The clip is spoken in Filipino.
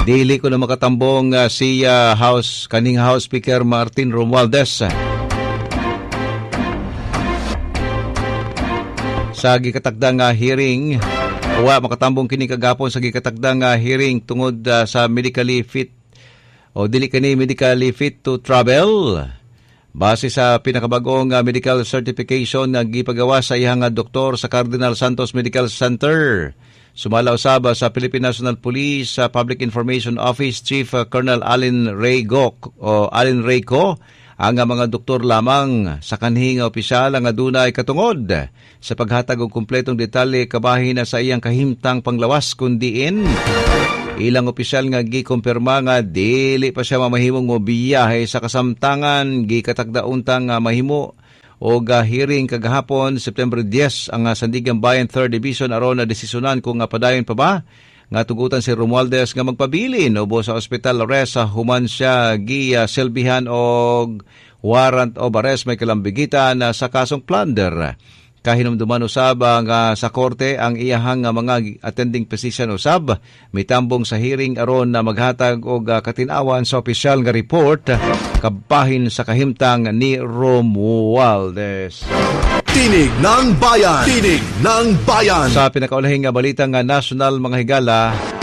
Dili ko na makatambong si kaning House Speaker Martin Romualdez. Sa gikatagdang hearing, makatambong kini kagapon sa gikatagdang hearing tungod sa medically fit o dili kini medically fit to travel. Base sa pinakabagong medical certification nga gipagawa sa iyang doktor sa Cardinal Santos Medical Center. Sumala usab sa Philippine National Police Public Information Office Chief Colonel Allen Rayco ang mga doktor lamang sa kanhing opisyal ang adunay katungod sa paghatag og kumpletong detalye kabahin na sa iyang kahimtang panglawas kundiin. Ilang opisyal nga gikumpirma nga dili pa siya mamahimong mobiyahe sa kasamtangan gikatagdauntang mahimo og hearing kagahapon September 10 ang Sandigan Bayan 3rd Division aron na desisyonan kung padayon pa ba nga tugutan si Romualdez nga magpabilin ubo sa hospital arrest human siya giselbihan og warrant of arrest may kalambigitan sa kasong plunder. Kahinumduman usab nga sa korte ang iyahang mga attending physician usab mitambong sa hearing aron na maghatag og katinawan sa opisyal nga report kabahin sa kahimtang ni Romualdez. Tinig ng Bayan! Tinig ng Bayan! Sa pinakaulahing balitang national mga higala,